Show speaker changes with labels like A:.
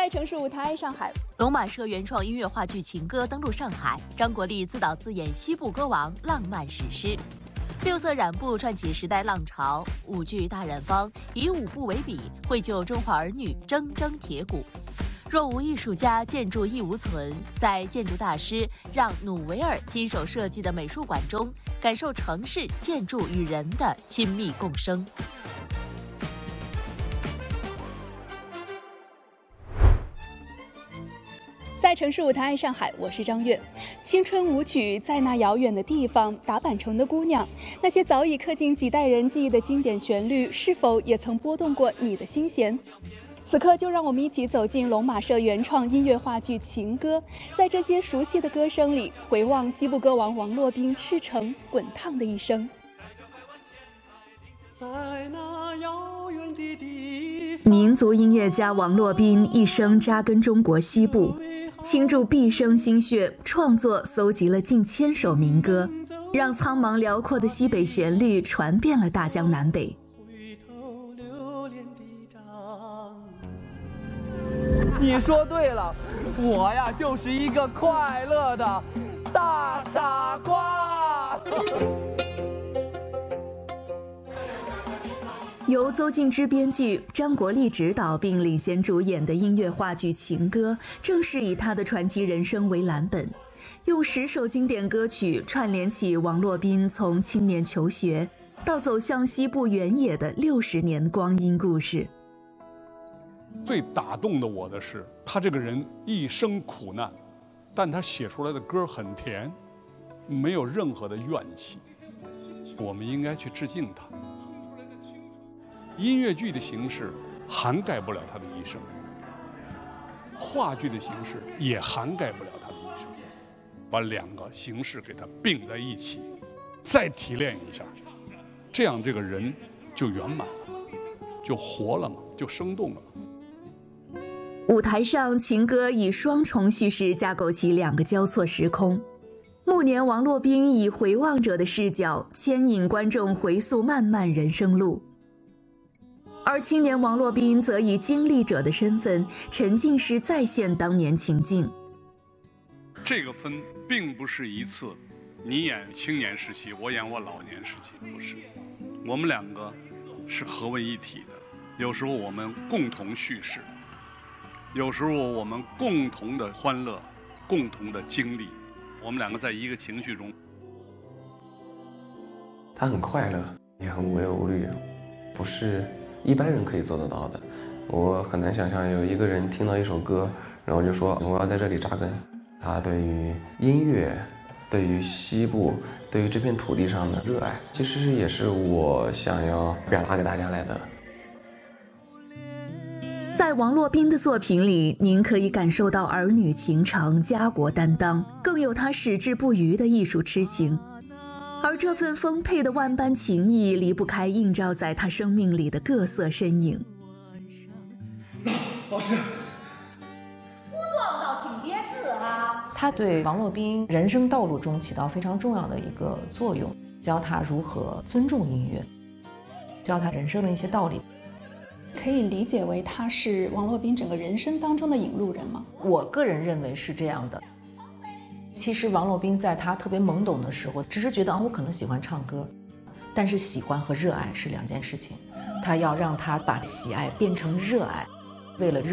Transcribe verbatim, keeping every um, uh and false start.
A: 在城市舞台上海，
B: 龙马社原创音乐话剧《情歌》登陆上海，张国立自导自演西部歌王浪漫史诗。六色染布串起时代浪潮，舞剧大染坊以舞步为笔，绘就中华儿女铮铮铁骨。若无艺术家，建筑亦无存。在建筑大师让努维尔亲手设计的美术馆中，感受城市建筑与人的亲密共生。
A: 在城市舞台爱上海，我是张悦。青春舞曲在那遥远的地方，打板城的姑娘，那些早已刻进几代人记忆的经典旋律，是否也曾拨动过你的心弦？此刻就让我们一起走进龙马社原创音乐话剧《情歌》，在这些熟悉的歌声里，回望西部歌王王洛宾赤诚滚烫的一生。
C: 在那遥远的地
D: 方，民族音乐家王洛宾一生扎根中国西部，倾注毕生心血，创作搜集了近千首民歌，让苍茫辽阔的西北旋律传遍了大江南北。
E: 你说对了，我呀就是一个快乐的大傻瓜。
D: 由邹静之编剧，张国立执导并领衔主演的音乐话剧《情歌》，正是以他的传奇人生为蓝本，用十首经典歌曲串联起王洛宾从青年求学到走向西部原野的六十年光阴故事。
F: 最打动的我的是，他这个人一生苦难，但他写出来的歌很甜，没有任何的怨气。我们应该去致敬他。音乐剧的形式涵盖不了他的一生，话剧的形式也涵盖不了他的一生。把两个形式给它并在一起，再提炼一下，这样这个人就圆满了，就活了嘛，就生动了。
D: 舞台上，情歌以双重叙事架构起两个交错时空。暮年王洛宾以回望者的视角牵引观众回溯漫漫人生路，而青年王洛宾则以经历者的身份沉浸式再现当年情境。
F: 这个分并不是一次你演青年时期，我演我老年时期，不是，我们两个是合为一体的。有时候我们共同叙事，有时候我们共同的欢乐，共同的经历，我们两个在一个情绪中。
G: 他很快乐，也很无忧无虑，不是一般人可以做得到的。我很难想象有一个人听到一首歌，然后就说我要在这里扎根。他对于音乐，对于西部，对于这片土地上的热爱，其实也是我想要表达给大家来的。
D: 在王洛宾的作品里，您可以感受到儿女情长、家国担当，更有他矢志不渝的艺术痴情。而这份丰沛的万般情谊，离不开映照在他生命里的各色身影。
C: 老师，
H: 不撞到挺叠字啊！他对王洛宾人生道路中起到非常重要的一个作用，教他如何尊重音乐，教他人生的一些道理。
A: 可以理解为他是王洛宾整个人生当中的引路人吗？
H: 我个人认为是这样的。其实王洛宾在他特别懵懂的时候，只是觉得啊，我可能喜欢唱歌，但是喜欢和热爱是两件事情。他要让他把喜爱变成热爱，为了热